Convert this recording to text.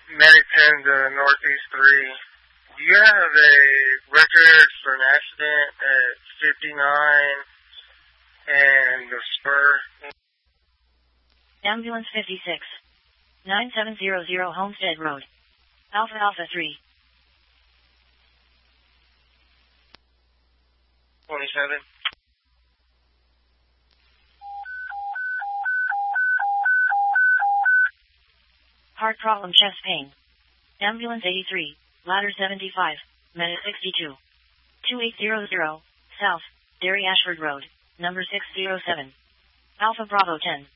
Medic 10 to Northeast 3. Do you have a record for an accident at 59 and the Spur? Ambulance 56. 9700 Homestead Road. Alpha Alpha 3. 27. Heart problem, chest pain. Ambulance 83, ladder 75, Medic 62. 2800, South, Derry Ashford Road, number 607. Alpha Bravo 10.